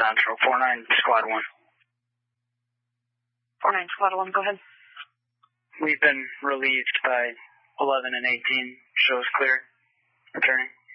Central. 49 Squad 1. 49 Squad 1, go ahead. We've been relieved by 11 and 18. Shows clear. Returning.